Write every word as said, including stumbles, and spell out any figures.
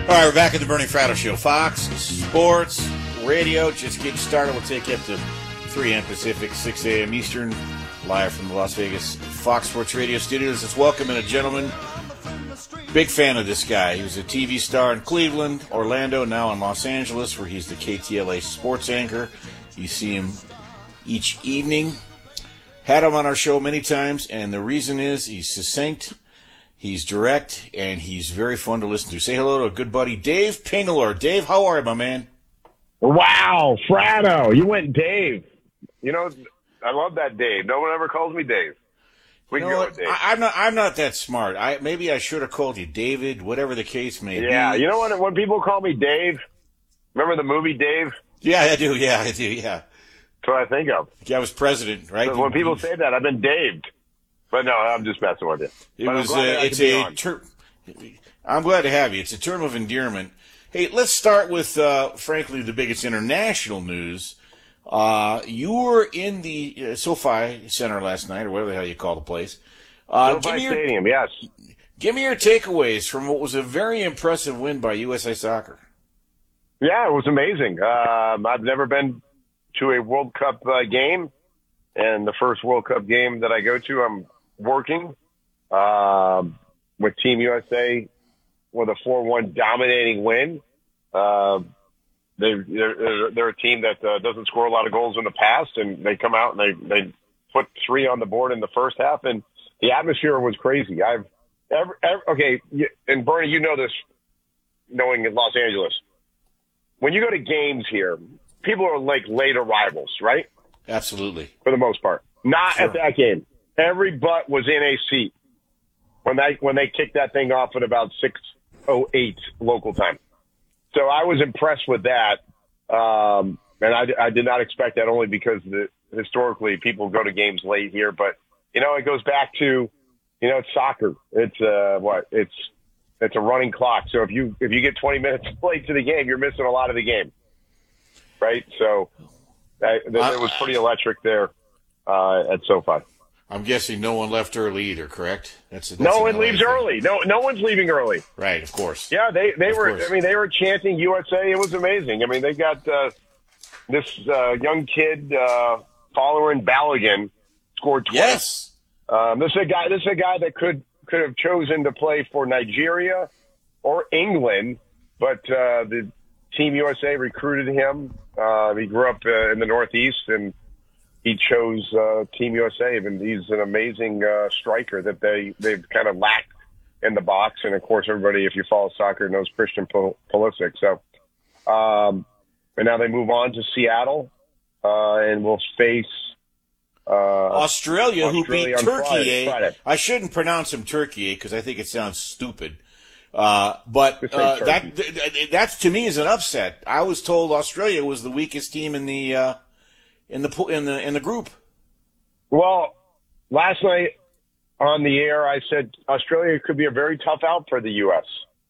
All right, we're back at the Bernie Fratto Show. Fox Sports Radio. Just getting started. We'll take you up to three a.m. Pacific, six a.m. Eastern, live from the Las Vegas Fox Sports Radio studios. Let's welcome in a gentleman. Big fan of this guy. He was a T V star in Cleveland, Orlando, now in Los Angeles, where he's the K T L A sports anchor. You see him each evening. Had him on our show many times, and the reason is he's succinct, he's direct, and he's very fun to listen to. Say hello to a good buddy, Dave Pingelor. Dave, how are you, my man? Wow, Fratto, you went Dave. You know, I love that Dave. No one ever calls me Dave. We you can know go what? with Dave. I, I'm not. I'm not that smart. I maybe I should have called you David, whatever the case may be. Yeah, you know what? When people call me Dave, remember the movie Dave? Yeah, I do. Yeah, I do. Yeah. That's what I think of. Yeah, I was president, right? When people say that, I've been Daved. But no, I'm just messing with you. It but was. Uh, it's a term. I'm glad to have you. It's a term of endearment. Hey, let's start with, uh, frankly, the biggest international news. Uh, you were in the uh, SoFi Center last night, or whatever the hell you call the place. Uh, SoFi give me your, Stadium, yes. Give me your takeaways from what was a very impressive win by U S A Soccer. Yeah, it was amazing. Um, I've never been to a World Cup uh, game, and the first World Cup game that I go to, I'm working uh, with Team U S A with a four one dominating win. Uh, they, they're, they're a team that uh, doesn't score a lot of goals in the past, and they come out and they, they put three on the board in the first half, and the atmosphere was crazy. I've ever, ever okay, and Bernie, you know this, knowing in Los Angeles. When you go to games here, people are like late arrivals, right? Absolutely. For the most part. Not sure. At that game. Every butt was in a seat when they, when they kicked that thing off at about six oh eight local time. So I was impressed with that. Um, and I, I did not expect that only because the, historically people go to games late here. But, you know, it goes back to, you know, it's soccer. It's, uh, what? It's, it's a running clock. So if you, if you get twenty minutes late to the game, you're missing a lot of the game. Right? So that, that, it was pretty electric there uh, at SoFi. I'm guessing no one left early either, correct? That's, that's no one leaves thing. early. No, no one's leaving early. Right, of course. Yeah, they they of were. Course. I mean, they were chanting U S A. It was amazing. I mean, they got uh, this uh, young kid, uh, follower in Balogun, scored twice. Yes. Um, this is a guy. This is a guy that could could have chosen to play for Nigeria or England, but uh, the Team U S A recruited him. Uh, he grew up uh, in the Northeast, and he chose uh, Team U S A, and he's an amazing uh, striker that they, they've kind of lacked in the box. And, of course, everybody, if you follow soccer, knows Christian Pulisic. So, um, and now they move on to Seattle, uh, and will face uh, Australia, Australia, who beat on Turkey. Friday, eh? Friday. I shouldn't pronounce him Turkey because I think it sounds stupid. Uh, but uh, that th- that's to me is an upset. I was told Australia was the weakest team in the uh, in the in the in the group. Well, last night on the air, I said Australia could be a very tough out for the U S